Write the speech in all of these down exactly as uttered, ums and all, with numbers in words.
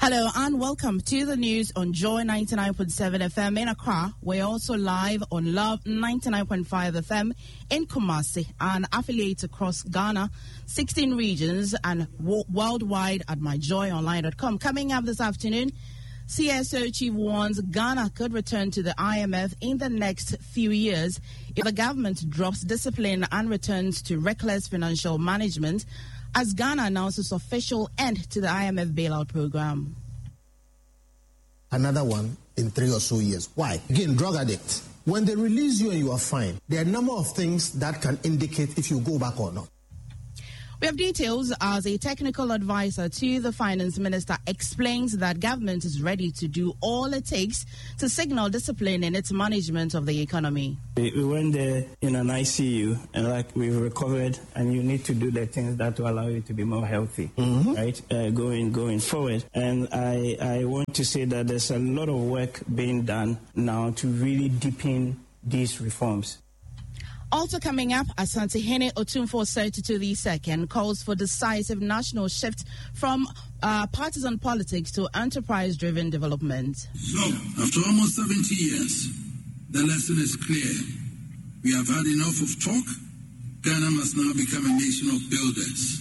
Hello and welcome to the news on Joy ninety-nine point seven F M in Accra. We're also live on Love ninety-nine point five F M in Kumasi and affiliates across Ghana, sixteen regions and w- worldwide at my joy online dot com. Coming up this afternoon, C S O chief warns Ghana could return to the I M F in the next few years if the government drops discipline and returns to reckless financial management, as Ghana announces official end to the I M F bailout program. Another one in three or so years. Why? Again, drug addict. When they release you and you are fine, there are a number of things that can indicate if you go back or not. We have details as a technical advisor to the finance minister explains that government is ready to do all it takes to signal discipline in its management of the economy. We, we went there in an I C U and like we've recovered, and you need to do the things that will allow you to be more healthy, mm-hmm. right? Uh, going going forward. And I, I want to say that there's a lot of work being done now to really deepen these reforms. Also coming up, Asante-Hene Otumfuo to the second calls for decisive national shift from uh, partisan politics to enterprise-driven development. So, after almost seventy years, the lesson is clear. We have had enough of talk. Ghana must now become a nation of builders.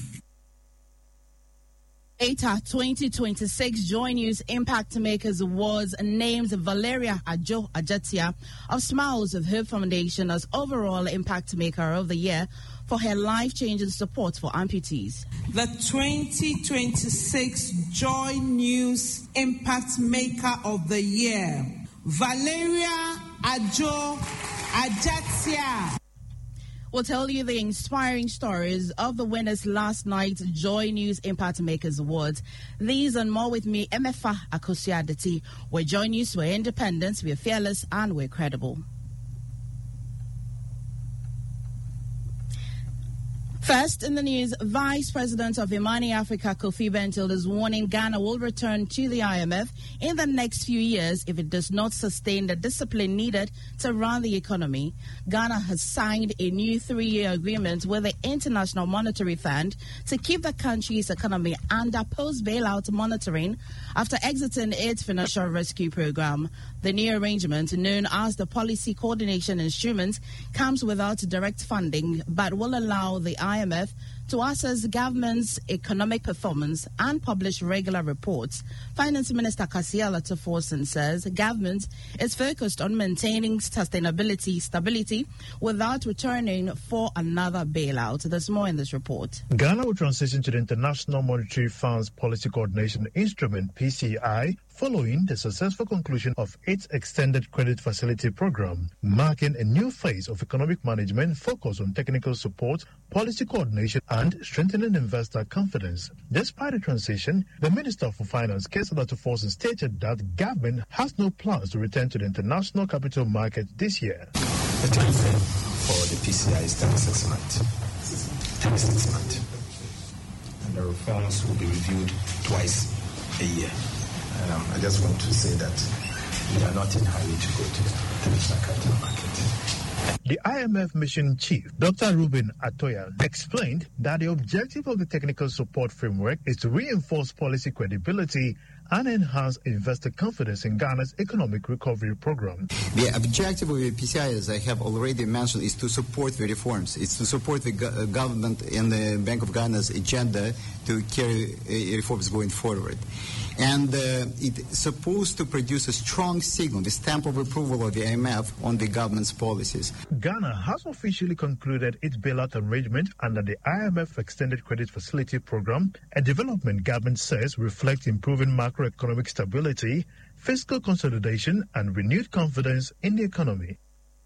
Later, twenty twenty-six Joy News Impact Makers Awards names Valeria Ajo Ajatia of Smiles of Hope Foundation as overall Impact Maker of the Year for her life-changing support for amputees. The twenty twenty-six Joy News Impact Maker of the Year, Valeria Ajo Ajatia. We'll tell you the inspiring stories of the winners last night's Joy News Impact Makers Awards. These and more with me, Emefa Akosiadati, where Joy News, we're independent, we're fearless, and we're credible. First in the news, Vice President of Imani Africa, Kofi Bentil, is warning Ghana will return to the I M F in the next few years if it does not sustain the discipline needed to run the economy. Ghana has signed a new three-year agreement with the International Monetary Fund to keep the country's economy under post-bailout monitoring after exiting its financial rescue program. The new arrangement, known as the Policy Coordination Instrument, comes without direct funding but will allow the I M F to assess the government's economic performance and publish regular reports. Finance Minister Kasiala Teforson says the government is focused on maintaining sustainability, stability, without returning for another bailout. There's more in this report. Ghana will transition to the International Monetary Fund's Policy Coordination Instrument, P C I, following the successful conclusion of its Extended Credit Facility Program, marking a new phase of economic management focused on technical support, policy coordination, and strengthening investor confidence. Despite the transition, the Minister for Finance, Kasiala Teforson, stated that government has no plans to return to the international capital market this year. The time frame for the P C I is thirty-six months. thirty-six months. And the reforms will be reviewed twice a year. Um, I just want to say that we are not in a hurry to go to the international capital market. The I M F Mission Chief, Doctor Ruben Atoya, explained that the objective of the technical support framework is to reinforce policy credibility and enhance investor confidence in Ghana's economic recovery program. The objective of the P C I, as I have already mentioned, is to support the reforms. It's to support the go- government and the Bank of Ghana's agenda to carry uh, reforms going forward. And uh, it's supposed to produce a strong signal, the stamp of approval of the I M F on the government's policies. Ghana has officially concluded its bailout arrangement under the I M F Extended Credit Facility Program, a development government says reflects improving macroeconomic stability, fiscal consolidation, and renewed confidence in the economy.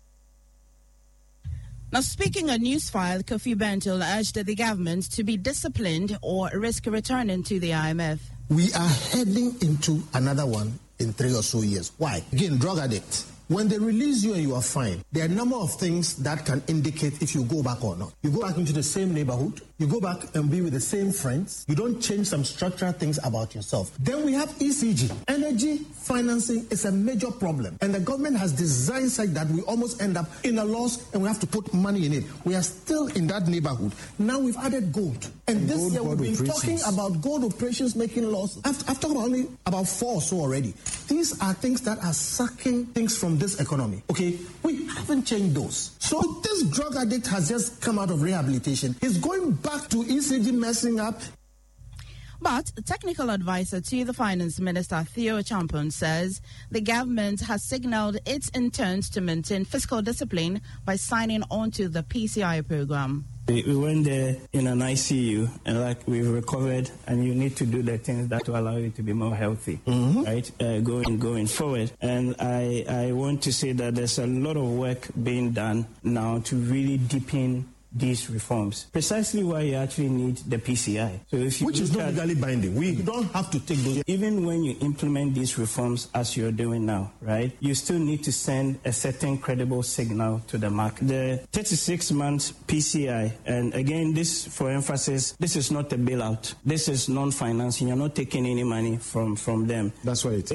Now, speaking on Newsfile, Kofi Bentil urged the government to be disciplined or risk returning to the I M F. We are heading into another one in three or so years. Why? Again, drug addict. When they release you and you are fine, there are a number of things that can indicate if you go back or not. You go back into the same neighborhood, you go back and be with the same friends. You don't change some structural things about yourself. Then we have E C G. Energy financing is a major problem. And the government has designed such that we almost end up in a loss and we have to put money in it. We are still in that neighborhood. Now we've added gold. And, and this gold, year we've been operations. talking about gold operations making losses. I've, I've talked about only about four or so already. These are things that are sucking things from this economy. Okay? We haven't changed those. So this drug addict has just come out of rehabilitation. He's going back to E C G messing up. But technical advisor to the Finance Minister, Theo Champon, says the government has signaled its intent to maintain fiscal discipline by signing on to the P C I program. We went there in an I C U, and like we've recovered, and you need to do the things that will allow you to be more healthy, mm-hmm. right? Uh, going going forward, and I I want to say that there's a lot of work being done now to really deepen these reforms. Precisely why you actually need the P C I. So if you Which is not legally binding. We don't have to take those. Even when you implement these reforms as you're doing now, right, you still need to send a certain credible signal to the market. The thirty-six month P C I, and again, this for emphasis, this is not a bailout. This is non-financing. You're not taking any money from, from them. That's what it is.